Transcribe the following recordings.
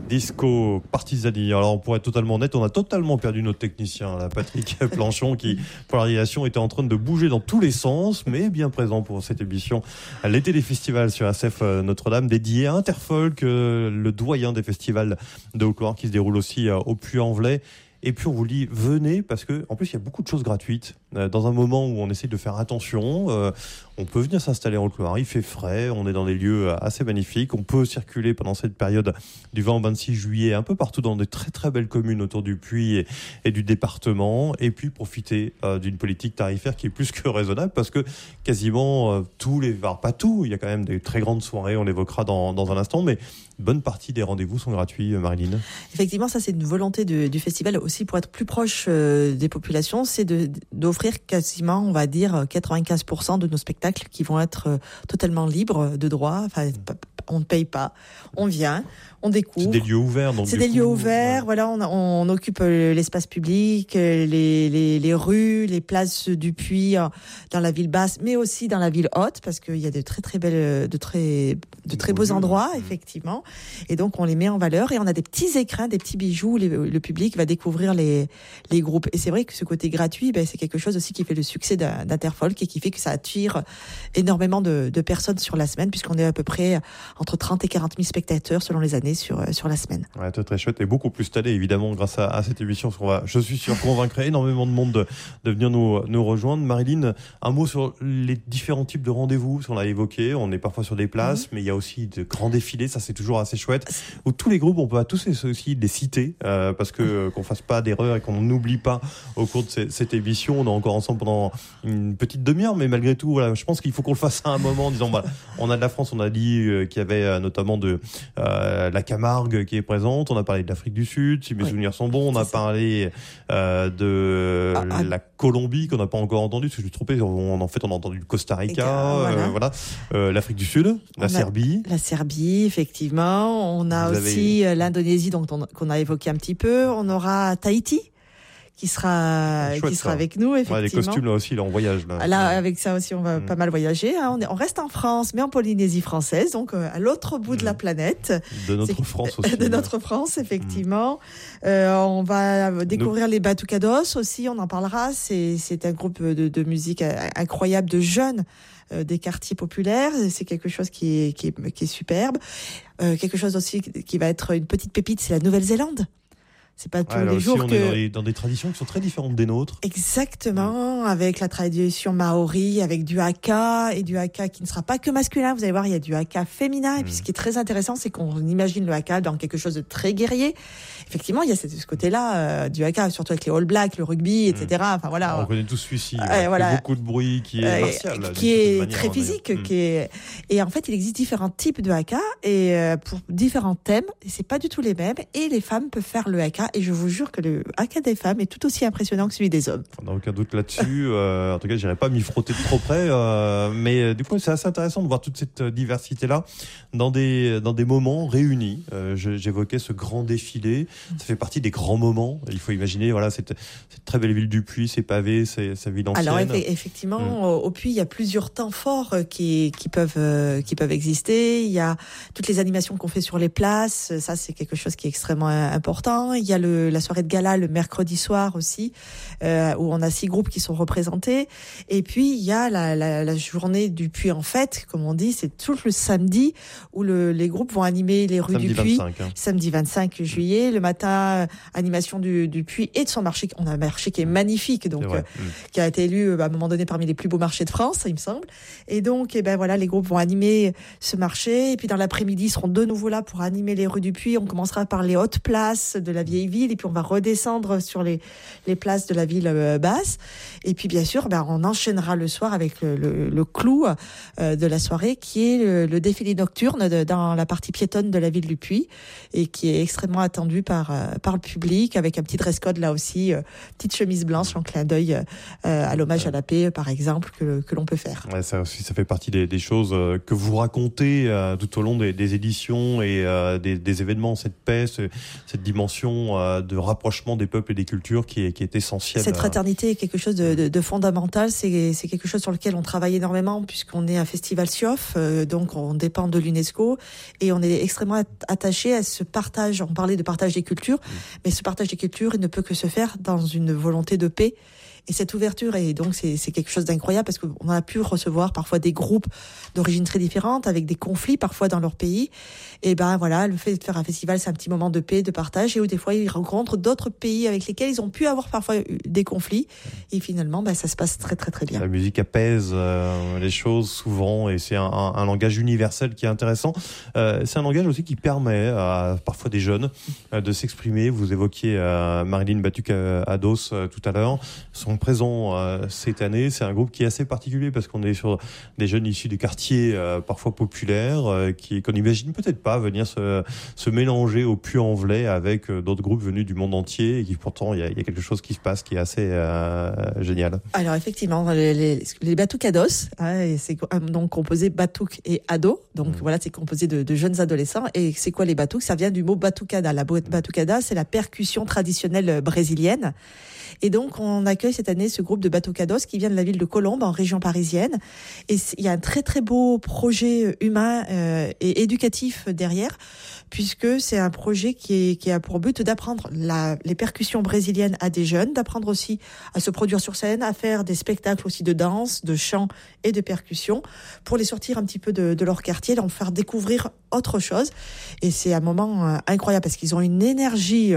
Disco Partisani. Alors, pour être totalement honnête, on a totalement perdu notre technicien, là, Patrick Planchon, qui, pour la réalisation, était en train de bouger dans tous les sens, mais bien présent pour cette émission à l'été des festivals sur SF Notre-Dame, dédiée à Interfolk, le doyen des festivals de Haute-Loire, qui se déroule aussi au Puy-en-Velay. Et puis on vous dit, venez, parce que en plus il y a beaucoup de choses gratuites. Dans un moment où on essaie de faire attention, on peut venir s'installer en Haute-Loire, il fait frais, on est dans des lieux assez magnifiques, on peut circuler pendant cette période du 20 au 26 juillet un peu partout dans des très très belles communes autour du Puy et du département, et puis profiter d'une politique tarifaire qui est plus que raisonnable, parce que quasiment tous les... Alors pas tout, il y a quand même des très grandes soirées, on l'évoquera dans un instant, mais une bonne partie des rendez-vous sont gratuits, Marilyn. Effectivement, ça c'est une volonté du festival aussi pour être plus proche des populations, c'est d'offrir quasiment, on va dire, 95% de nos spectacles qui vont être totalement libres de droit. Enfin, on ne paye pas, on vient, on découvre. C'est des lieux ouverts. Donc c'est des lieux ouverts, ouais. Voilà, on occupe l'espace public, les rues, les places du Puy dans la ville basse, mais aussi dans la ville haute, parce qu'il y a de très très belles, de très beaux endroits, effectivement. Et donc on les met en valeur et on a des petits écrins, des petits bijoux où le public va découvrir les groupes. Et c'est vrai que ce côté gratuit, c'est quelque chose aussi qui fait le succès d'Interfolk et qui fait que ça attire énormément de personnes sur la semaine, puisqu'on est à peu près entre 30 et 40 000 spectateurs selon les années sur la semaine. Ouais, très, très chouette et beaucoup plus stallé évidemment grâce à cette émission, parce qu'on va, je suis sûr, convaincre énormément de monde de venir nous rejoindre. Marilyn, un mot sur les différents types de rendez-vous, on l'a évoqué, on est parfois sur des places, mais il y a aussi de grands défilés, ça c'est toujours assez chouette, où tous les groupes, on peut tous aussi les citer, parce que qu'on fasse pas d'erreur et qu'on n'oublie pas au cours de cette émission. On est encore ensemble pendant une petite demi-heure, mais malgré tout, voilà, je pense qu'il faut qu'on le fasse à un moment en disant, voilà, on a de la France, on a dit qu'il y avait notamment de la Camargue qui est présente, on a parlé de l'Afrique du Sud, si mes souvenirs sont bons, on a parlé de la Colombie qu'on n'a pas encore entendu, parce que je me suis trompé, on a entendu le Costa Rica, voilà. L'Afrique du Sud, Serbie. La Serbie, effectivement. On a aussi l'Indonésie, donc qu'on a évoqué un petit peu. On aura Tahiti, qui sera avec nous, effectivement. Ouais, les costumes, là aussi, là, on voyage. Là, avec ça aussi, on va pas mal voyager. Hein. On reste en France, mais en Polynésie française, donc à l'autre bout de la planète. De notre France aussi. De notre France, effectivement. On va découvrir les Batucados aussi, on en parlera. C'est un groupe de musique incroyable, de jeunes des quartiers populaires. C'est quelque chose qui est superbe. Quelque chose aussi qui va être une petite pépite, c'est la Nouvelle-Zélande. C'est pas tous les jours on est dans des traditions qui sont très différentes des nôtres. Exactement, avec la tradition maori, avec du haka, et du haka qui ne sera pas que masculin. Vous allez voir, il y a du haka féminin. Et puis ce qui est très intéressant, c'est qu'on imagine le haka dans quelque chose de très guerrier. Effectivement, il y a ce côté-là du haka, surtout avec les All Blacks, le rugby, etc. Enfin voilà. On connaît tous celui-ci. Voilà. Fait beaucoup de bruit, qui est martial, qui est très physique, et en fait, il existe différents types de haka et pour différents thèmes. Et c'est pas du tout les mêmes. Et les femmes peuvent faire le haka. Et je vous jure que le haka des femmes est tout aussi impressionnant que celui des hommes. On n'a aucun doute là-dessus. En tout cas, j'irai pas m'y frotter de trop près. Mais du coup, c'est assez intéressant de voir toute cette diversité-là dans des moments réunis. J'évoquais ce grand défilé. Ça fait partie des grands moments. Il faut imaginer, voilà, cette très belle ville du Puy, ses pavés, sa ville ancienne. Alors effectivement, au Puy, il y a plusieurs temps forts qui peuvent exister. Il y a toutes les animations qu'on fait sur les places. Ça, c'est quelque chose qui est extrêmement important. Il y a la soirée de gala le mercredi soir aussi, où on a 6 groupes qui sont représentés. Et puis il y a la journée du Puy en fête, comme on dit, c'est tout le samedi où les groupes vont animer les rues du Puy. 25, Samedi 25 juillet, le matin, animation du Puy et de son marché. On a un marché qui est magnifique, donc qui a été élu à un moment donné parmi les plus beaux marchés de France, il me semble. Et donc, voilà, les groupes vont animer ce marché. Et puis dans l'après-midi, ils seront de nouveau là pour animer les rues du Puy. On commencera par les hautes places de la vieille ville, et puis on va redescendre sur les places de la ville basse. Et puis bien sûr, on enchaînera le soir avec le clou de la soirée, qui est le défilé nocturne dans la partie piétonne de la ville du Puy, et qui est extrêmement attendu par le public, avec un petit dress code là aussi, petite chemise blanche en clin d'œil à l'hommage à la paix, par exemple, que l'on peut faire. Ouais, ça aussi, ça fait partie des choses que vous racontez tout au long des éditions et des événements, cette paix, cette dimension de rapprochement des peuples et des cultures qui est essentielle. Cette fraternité est quelque chose de fondamental. C'est quelque chose sur lequel on travaille énormément puisqu'on est un festival SIOF, donc on dépend de l'UNESCO et on est extrêmement attaché à ce partage. On parlait de partage des cultures, mais ce partage des cultures, il ne peut que se faire dans une volonté de paix. Et cette ouverture, et donc c'est quelque chose d'incroyable parce qu'on a pu recevoir parfois des groupes d'origines très différentes avec des conflits parfois dans leur pays. Et ben voilà, le fait de faire un festival, c'est un petit moment de paix, de partage, et où des fois ils rencontrent d'autres pays avec lesquels ils ont pu avoir parfois des conflits. Et finalement, ça se passe très très très bien. La musique apaise les choses souvent, et c'est un langage universel qui est intéressant. C'est un langage aussi qui permet à parfois des jeunes de s'exprimer. Vous évoquiez Marilyn Batuque-Ados tout à l'heure. Sont présents cette année. C'est un groupe qui est assez particulier parce qu'on est sur des jeunes issus des quartiers parfois populaires qu'on n'imagine peut-être pas venir se mélanger au Puy-en-Velay avec d'autres groupes venus du monde entier, et qui pourtant il y a quelque chose qui se passe qui est assez génial. Alors effectivement, les Batuque-Ados, c'est donc composé Batuque et Ado, donc voilà, c'est composé de jeunes adolescents. Et c'est quoi les Batuques? Ça vient du mot batucada. La batucada, c'est la percussion traditionnelle brésilienne. Et donc, on accueille cette année ce groupe de Batucados qui vient de la ville de Colombes, en région parisienne. Et il y a un très, très beau projet humain et éducatif derrière, puisque c'est un projet qui a pour but d'apprendre les percussions brésiliennes à des jeunes, d'apprendre aussi à se produire sur scène, à faire des spectacles aussi de danse, de chant et de percussion, pour les sortir un petit peu de leur quartier, leur faire découvrir autre chose. Et c'est un moment incroyable parce qu'ils ont une énergie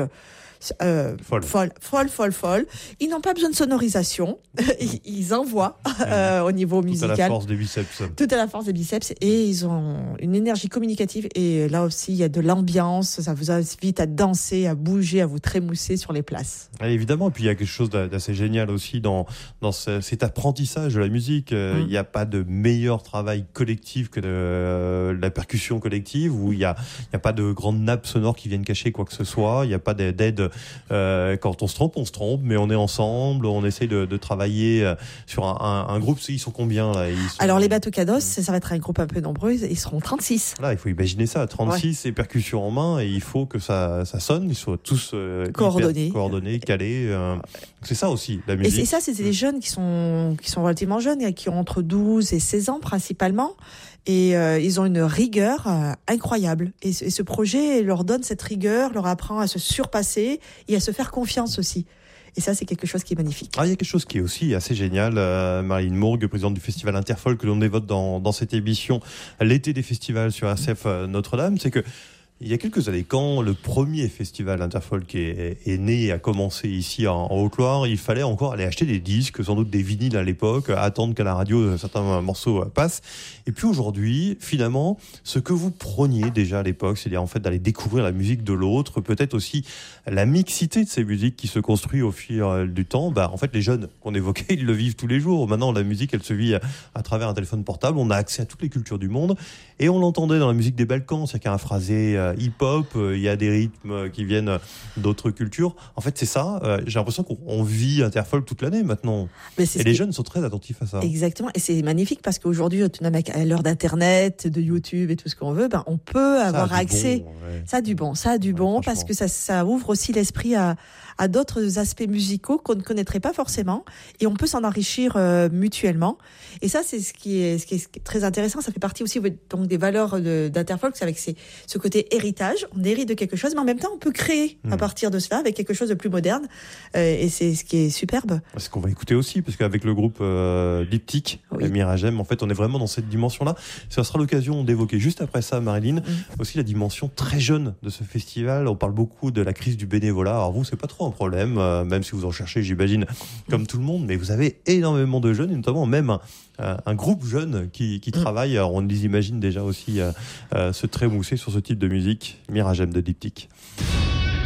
folle. Ils n'ont pas besoin de sonorisation. Ils envoient au niveau musical. Tout à la force des biceps. Tout à la force des biceps. Et ils ont une énergie communicative. Et là aussi, il y a de l'ambiance. Ça vous invite à danser, à bouger, à vous trémousser sur les places. Et évidemment. Et puis il y a quelque chose d'assez génial aussi dans cet apprentissage de la musique. Il n'y a pas de meilleur travail collectif que de la percussion collective, où il n'y a pas de grande nappe sonore qui vienne cacher quoi que ce soit. Il n'y a pas d'aide. Quand on se trompe, mais on est ensemble, on essaye de travailler sur un groupe. Ils sont combien là? Alors les Batucados, ça va être un groupe un peu nombreux, ils seront 36. Là, il faut imaginer ça, 36 et percussions en main, et il faut que ça sonne, ils soient tous coordonnés, calés. C'est ça aussi, la musique. Et ça, c'est des jeunes qui sont relativement jeunes, qui ont entre 12 et 16 ans principalement. Et ils ont une rigueur incroyable. Et ce projet leur donne cette rigueur, leur apprend à se surpasser et à se faire confiance aussi. Et ça, c'est quelque chose qui est magnifique. Il y a quelque chose qui est aussi assez génial. Marilyn Mourgue, présidente du festival Interfolk, que l'on évoque dans cette émission, l'été des festivals sur RCF Notre-Dame, c'est que il y a quelques années, quand le premier festival Interfolk est né et a commencé ici en Haute-Loire, il fallait encore aller acheter des disques, sans doute des vinyles à l'époque, attendre qu'à la radio certains morceaux passent. Et puis aujourd'hui, finalement, ce que vous prôniez déjà à l'époque, c'est-à-dire en fait d'aller découvrir la musique de l'autre, peut-être aussi la mixité de ces musiques qui se construit au fil du temps. En fait, les jeunes qu'on évoquait, ils le vivent tous les jours. Maintenant, la musique, elle se vit à travers un téléphone portable. On a accès à toutes les cultures du monde. Et on l'entendait dans la musique des Balkans, c'est-à-dire qu'il y a un phrasé hip-hop, il y a des rythmes qui viennent d'autres cultures. En fait, c'est ça. J'ai l'impression qu'on vit Interfolk toute l'année maintenant. Et les jeunes sont très attentifs à ça. Exactement. Et c'est magnifique parce qu'aujourd'hui, à l'heure d'Internet, de YouTube et tout ce qu'on veut, on peut avoir accès. Ça a du bon, parce que ça ouvre aussi l'esprit à d'autres aspects musicaux qu'on ne connaîtrait pas forcément, et on peut s'en enrichir mutuellement. Et ça, c'est ce qui est très intéressant. Ça fait partie aussi donc des valeurs d'Interfolk, c'est avec ce côté héritage. On hérite de quelque chose, mais en même temps, on peut créer à partir de cela avec quelque chose de plus moderne. Et c'est ce qui est superbe. C'est ce qu'on va écouter aussi, parce qu'avec le groupe Diptyque, Miragem, en fait, on est vraiment dans cette dimension-là. Ça sera l'occasion d'évoquer juste après ça, Marilyn, aussi la dimension très jeune de ce festival. On parle beaucoup de la crise du bénévolat. Alors vous, c'est pas trop un problème, même si vous en cherchez, j'imagine, comme tout le monde, mais vous avez énormément de jeunes, et notamment même un groupe jeune qui travaille. Alors on les imagine déjà aussi se trémousser sur ce type de musique. Miragem de Diptyque.